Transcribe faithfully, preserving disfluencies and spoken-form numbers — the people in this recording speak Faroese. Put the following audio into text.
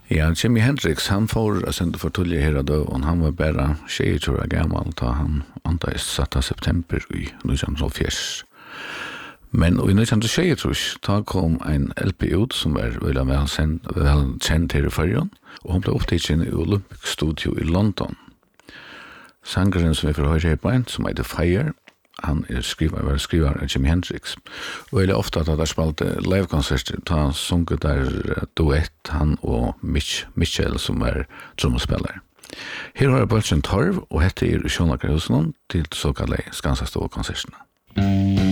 Ja, Jimi Hendrix, han får sända för tullig här då och han var bara tjugo år gammal då han antas satta september i nittonhundrafjärs. Men i nittonhundratjugo då kom en L P ut som var väl väl känd väl känd här i Färjön och hon blev upptagen i Olympic Studio i London. Sangaren som vi får höra på en som heter Fire, han är skrivare, var skrivare av Jimi Hendrix. Och det är ofta att det spalte livekonserter, då han sunket där duett, han och Mitch, Mitchell som är tromspelare. Här har jag Bölsen Torv, och hette er i Sjönakarhusen till så kallade Skansastå-konserterna.